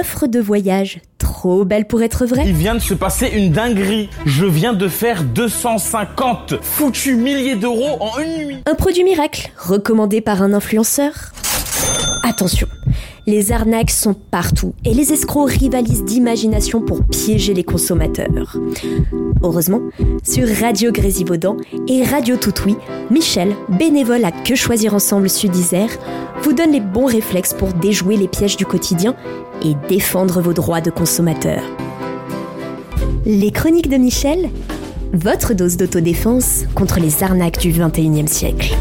offre de voyage trop belle pour être vraie. Il vient de se passer une dinguerie. Je viens de faire 250 foutus milliers d'euros en une nuit. Un produit miracle recommandé par un influenceur. Attention, les arnaques sont partout et les escrocs rivalisent d'imagination pour piéger les consommateurs. Heureusement, sur Radio Grésivaudan et Radio Tout-Oui, Michel, bénévole à Que Choisir Ensemble Sud-Isère, vous donne les bons réflexes pour déjouer les pièges du quotidien et défendre vos droits de consommateur. Les chroniques de Michel, votre dose d'autodéfense contre les arnaques du 21e siècle.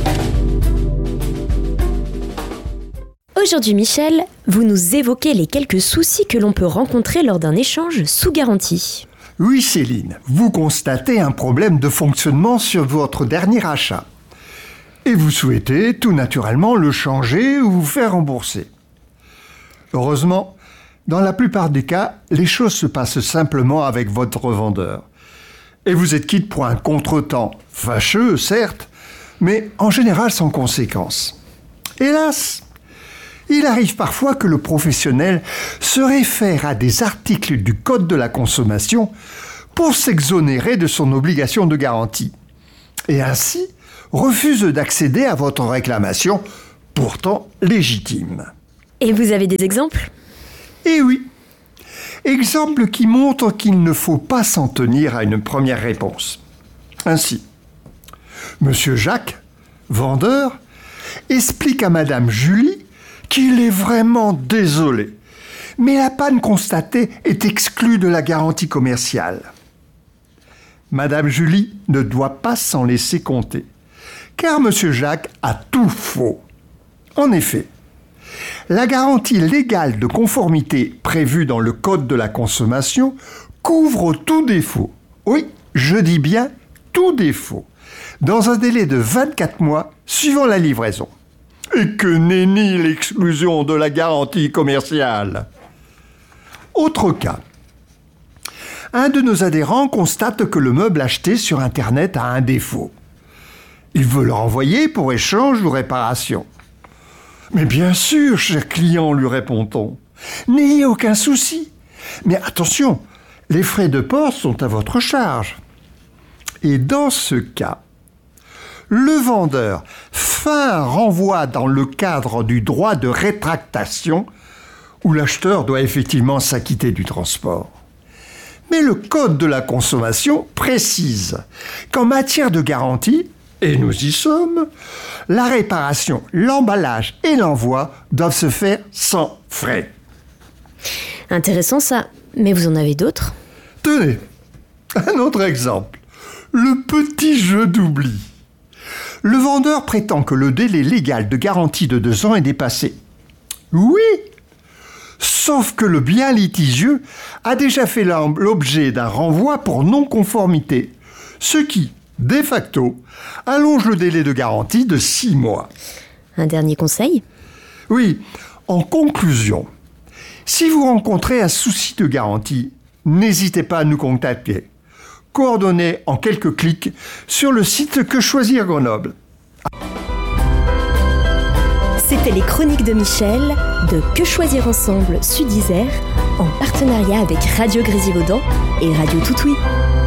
Aujourd'hui, Michel, vous nous évoquez les quelques soucis que l'on peut rencontrer lors d'un échange sous garantie. Oui, Céline, vous constatez un problème de fonctionnement sur votre dernier achat. Et vous souhaitez tout naturellement le changer ou vous faire rembourser. Heureusement, dans la plupart des cas, les choses se passent simplement avec votre revendeur. Et vous êtes quitte pour un contretemps, fâcheux, certes, mais en général sans conséquence. Hélas, il arrive parfois que le professionnel se réfère à des articles du Code de la consommation pour s'exonérer de son obligation de garantie. Et ainsi, refuse d'accéder à votre réclamation, pourtant légitime. Et vous avez des exemples ? Eh oui, exemples qui montrent qu'il ne faut pas s'en tenir à une première réponse. Ainsi, Monsieur Jacques, vendeur, explique à Madame Julie qu'il est vraiment désolé, mais la panne constatée est exclue de la garantie commerciale. Madame Julie ne doit pas s'en laisser compter, car Monsieur Jacques a tout faux. En effet, la garantie légale de conformité prévue dans le Code de la consommation couvre tout défaut. Oui, je dis bien tout défaut, dans un délai de 24 mois suivant la livraison. Et que nenni l'exclusion de la garantie commerciale. Autre cas. Un de nos adhérents constate que le meuble acheté sur Internet a un défaut. Il veut le renvoyer pour échange ou réparation. Mais bien sûr, cher client, lui répond-on. N'ayez aucun souci. Mais attention, les frais de port sont à votre charge. Et dans ce cas, le vendeur fait un renvoi dans le cadre du droit de rétractation où l'acheteur doit effectivement s'acquitter du transport. Mais le Code de la consommation précise qu'en matière de garantie, et nous y sommes, la réparation, l'emballage et l'envoi doivent se faire sans frais. Intéressant ça, mais vous en avez d'autres ? Tenez, un autre exemple. Le petit jeu d'oubli. Le vendeur prétend que le délai légal de garantie de 2 ans est dépassé. Oui, sauf que le bien litigieux a déjà fait l'objet d'un renvoi pour non-conformité, ce qui, de facto, allonge le délai de garantie de 6 mois. Un dernier conseil ? Oui, en conclusion, si vous rencontrez un souci de garantie, n'hésitez pas à nous contacter. Coordonnées en quelques clics sur le site Que Choisir Grenoble. C'était les chroniques de Michel de Que Choisir Ensemble Sud-Isère en partenariat avec Radio Grésivaudan et Radio Tout-Oui.